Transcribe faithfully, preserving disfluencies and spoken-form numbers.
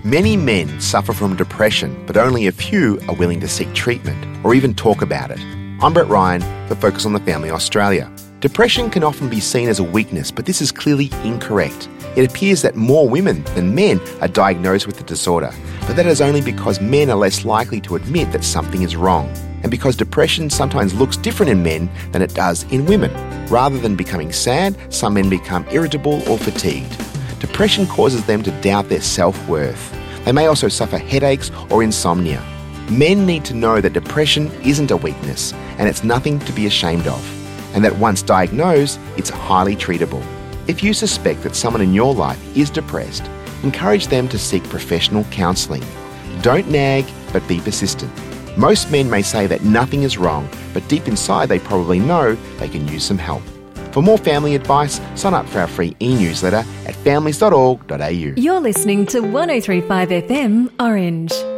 Many men suffer from depression, but only a few are willing to seek treatment or even talk about it. I'm Brett Ryan for Focus on the Family Australia. Depression can often be seen as a weakness, but this is clearly incorrect. It appears that more women than men are diagnosed with the disorder, but that is only because men are less likely to admit that something is wrong, and because depression sometimes looks different in men than it does in women. Rather than becoming sad, some men become irritable or fatigued. Depression causes them to doubt their self-worth. They may also suffer headaches or insomnia. Men need to know that depression isn't a weakness, and it's nothing to be ashamed of, and that once diagnosed, it's highly treatable. If you suspect that someone in your life is depressed, encourage them to seek professional counselling. Don't nag, but be persistent. Most men may say that nothing is wrong, but deep inside they probably know they can use some help. For more family advice, sign up for our free e-newsletter at families dot org dot a u. You're listening to one oh three point five F M Orange.